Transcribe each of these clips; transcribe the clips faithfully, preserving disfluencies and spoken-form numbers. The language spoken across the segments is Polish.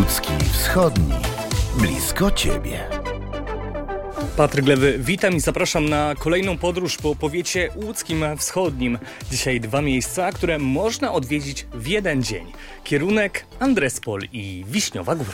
Łódzki Wschodni. Blisko Ciebie. Patryk Lewy, witam i zapraszam na kolejną podróż po powiecie łódzkim wschodnim. Dzisiaj dwa miejsca, które można odwiedzić w jeden dzień. Kierunek Andrespol i Wiśniowa Góra.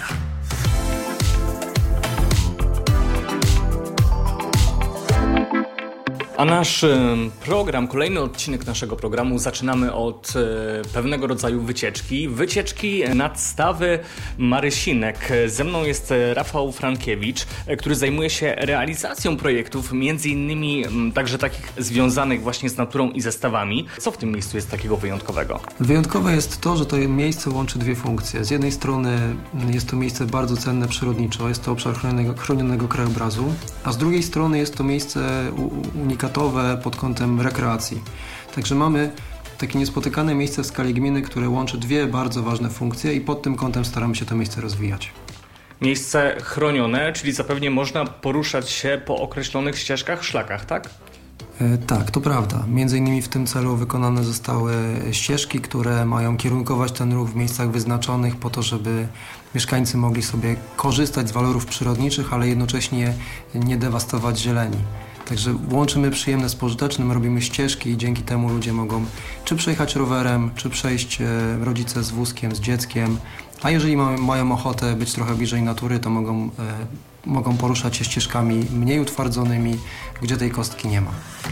A nasz program, kolejny odcinek naszego programu zaczynamy od pewnego rodzaju wycieczki. Wycieczki nad stawy Marysinek. Ze mną jest Rafał Frankiewicz, który zajmuje się realizacją projektów, między innymi także takich związanych właśnie z naturą i ze stawami. Co w tym miejscu jest takiego wyjątkowego? Wyjątkowe jest to, że to miejsce łączy dwie funkcje. Z jednej strony jest to miejsce bardzo cenne przyrodniczo, jest to obszar chronionego, chronionego krajobrazu, a z drugiej strony jest to miejsce unikatowe pod kątem rekreacji. Także mamy takie niespotykane miejsce w skali gminy, które łączy dwie bardzo ważne funkcje i pod tym kątem staramy się to miejsce rozwijać. Miejsce chronione, czyli zapewne można poruszać się po określonych ścieżkach, szlakach, tak? E, tak, to prawda. Między innymi w tym celu wykonane zostały ścieżki, które mają kierunkować ten ruch w miejscach wyznaczonych po to, żeby mieszkańcy mogli sobie korzystać z walorów przyrodniczych, ale jednocześnie nie dewastować zieleni. Także łączymy przyjemne z pożytecznym, robimy ścieżki i dzięki temu ludzie mogą czy przejechać rowerem, czy przejść e, rodzice z wózkiem, z dzieckiem, a jeżeli ma, mają ochotę być trochę bliżej natury, to mogą, e, mogą poruszać się ścieżkami mniej utwardzonymi, gdzie tej kostki nie ma.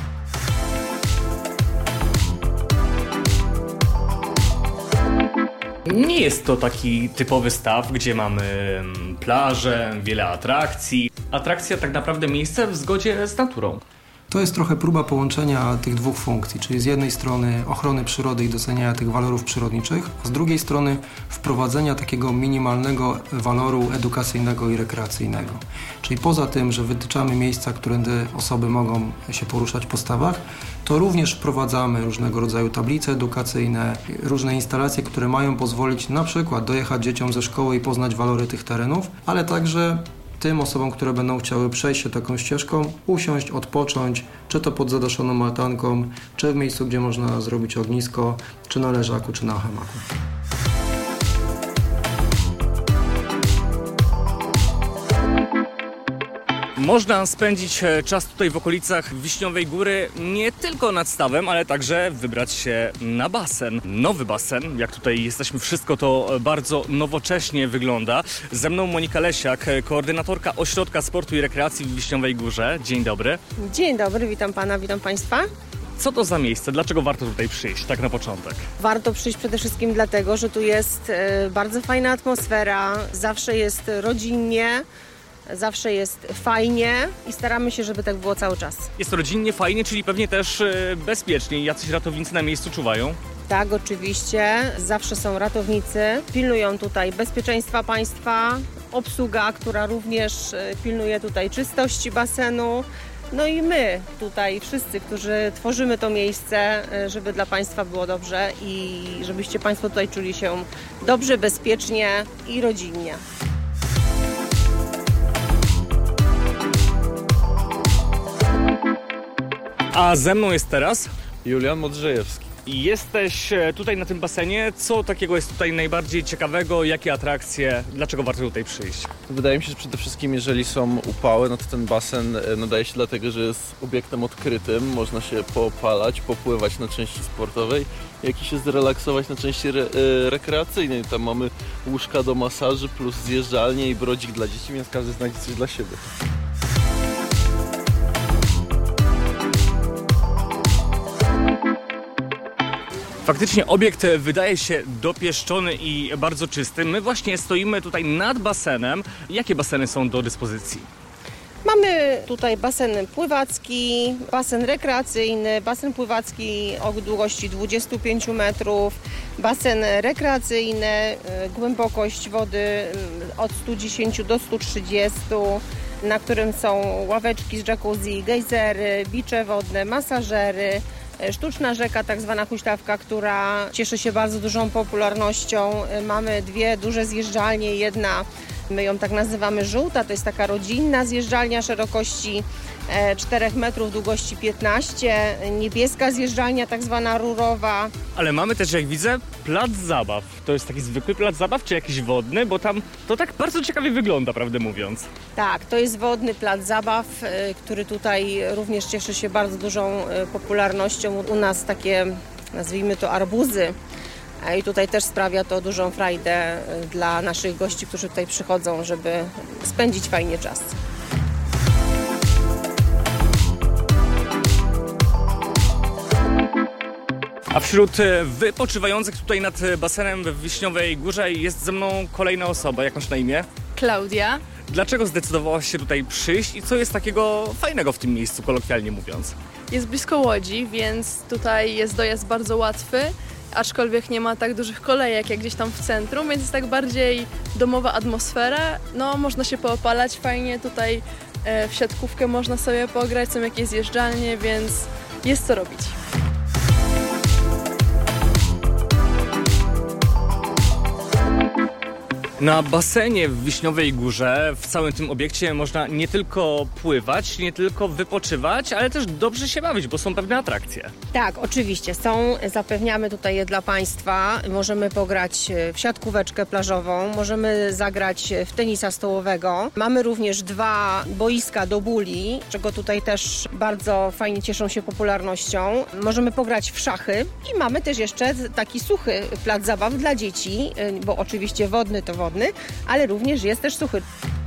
Nie jest to taki typowy staw, gdzie mamy plażę, wiele atrakcji. Atrakcja tak naprawdę miejsce w zgodzie z naturą. To jest trochę próba połączenia tych dwóch funkcji, czyli z jednej strony ochrony przyrody i doceniania tych walorów przyrodniczych, a z drugiej strony wprowadzenia takiego minimalnego waloru edukacyjnego i rekreacyjnego. Czyli poza tym, że wytyczamy miejsca, którędy osoby mogą się poruszać po stawach, to również wprowadzamy różnego rodzaju tablice edukacyjne, różne instalacje, które mają pozwolić na przykład dojechać dzieciom ze szkoły i poznać walory tych terenów, ale także tym osobom, które będą chciały przejść się taką ścieżką, usiąść, odpocząć, czy to pod zadaszoną altanką, czy w miejscu, gdzie można zrobić ognisko, czy na leżaku, czy na hamaku. Można spędzić czas tutaj w okolicach Wiśniowej Góry nie tylko nad stawem, ale także wybrać się na basen. Nowy basen, jak tutaj jesteśmy, wszystko to bardzo nowocześnie wygląda. Ze mną Monika Lesiak, koordynatorka Ośrodka Sportu i Rekreacji w Wiśniowej Górze. Dzień dobry. Dzień dobry, witam Pana, witam Państwa. Co to za miejsce? Dlaczego warto tutaj przyjść, tak na początek? Warto przyjść przede wszystkim dlatego, że tu jest bardzo fajna atmosfera, zawsze jest rodzinnie, zawsze jest fajnie i staramy się, żeby tak było cały czas. Jest rodzinnie, fajnie, czyli pewnie też bezpiecznie. Jacyś ratownicy na miejscu czuwają? Tak, oczywiście. Zawsze są ratownicy. Pilnują tutaj bezpieczeństwa państwa, obsługa, która również pilnuje tutaj czystości basenu. No i my tutaj wszyscy, którzy tworzymy to miejsce, żeby dla Państwa było dobrze i żebyście Państwo tutaj czuli się dobrze, bezpiecznie i rodzinnie. A ze mną jest teraz Julian Modrzejewski. Jesteś tutaj na tym basenie. Co takiego jest tutaj najbardziej ciekawego? Jakie atrakcje? Dlaczego warto tutaj przyjść? Wydaje mi się, że przede wszystkim jeżeli są upały, no to ten basen nadaje się dlatego, że jest obiektem odkrytym. Można się poopalać, popływać na części sportowej, jak i się zrelaksować na części re- rekreacyjnej. Tam mamy łóżka do masaży plus zjeżdżalnię i brodzik dla dzieci, więc każdy znajdzie coś dla siebie. Faktycznie obiekt wydaje się dopieszczony i bardzo czysty. My właśnie stoimy tutaj nad basenem. Jakie baseny są do dyspozycji? Mamy tutaj basen pływacki, basen rekreacyjny, basen pływacki o długości dwadzieścia pięć metrów, basen rekreacyjny, głębokość wody od stu dziesięciu do stu trzydziestu, na którym są ławeczki z jacuzzi, gejzery, bicze wodne, masażery, sztuczna rzeka, tak zwana huśtawka, która cieszy się bardzo dużą popularnością. Mamy dwie duże zjeżdżalnie, jedna My ją tak nazywamy żółta, to jest taka rodzinna zjeżdżalnia szerokości cztery metrów, długości piętnaście. Niebieska zjeżdżalnia, tak zwana rurowa. Ale mamy też, jak widzę, plac zabaw. To jest taki zwykły plac zabaw, czy jakiś wodny? Bo tam to tak bardzo ciekawie wygląda, prawdę mówiąc. Tak, to jest wodny plac zabaw, który tutaj również cieszy się bardzo dużą popularnością. U nas takie, nazwijmy to, arbuzy. I tutaj też sprawia to dużą frajdę dla naszych gości, którzy tutaj przychodzą, żeby spędzić fajnie czas. A wśród wypoczywających tutaj nad basenem w Wiśniowej Górze jest ze mną kolejna osoba. Jak masz na imię? Klaudia. Dlaczego zdecydowałaś się tutaj przyjść i co jest takiego fajnego w tym miejscu, kolokwialnie mówiąc? Jest blisko Łodzi, więc tutaj jest dojazd bardzo łatwy, aczkolwiek nie ma tak dużych kolejek jak gdzieś tam w centrum, więc jest tak bardziej domowa atmosfera. No, można się poopalać fajnie, tutaj e, w siatkówkę można sobie pograć, są jakieś zjeżdżalnie, więc jest co robić. Na basenie w Wiśniowej Górze, w całym tym obiekcie można nie tylko pływać, nie tylko wypoczywać, ale też dobrze się bawić, bo są pewne atrakcje. Tak, oczywiście są, zapewniamy tutaj je dla Państwa. Możemy pograć w siatkóweczkę plażową, możemy zagrać w tenisa stołowego. Mamy również dwa boiska do buli, czego tutaj też bardzo fajnie cieszą się popularnością. Możemy pograć w szachy i mamy też jeszcze taki suchy plac zabaw dla dzieci, bo oczywiście wodny to wodny, ale również jest też suchy.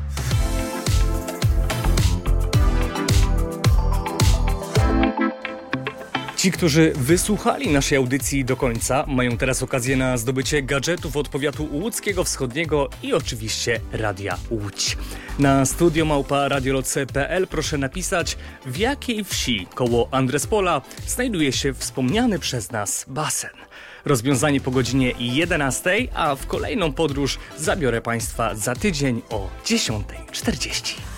Ci, którzy wysłuchali naszej audycji do końca, mają teraz okazję na zdobycie gadżetów od powiatu łódzkiego wschodniego i oczywiście Radia Łódź. Na studio małpa radioloc kropka pe el proszę napisać, w jakiej wsi koło Andrespola znajduje się wspomniany przez nas basen. Rozwiązanie po godzinie jedenastej, a w kolejną podróż zabiorę Państwa za tydzień o dziesiąta czterdzieści.